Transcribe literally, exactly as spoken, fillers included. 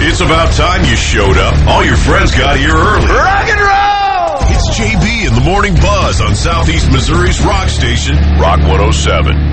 It's about time you showed up. All your friends got here early. Rock and roll! It's J B in the Morning Buzz on Southeast Missouri's rock station, Rock one oh seven.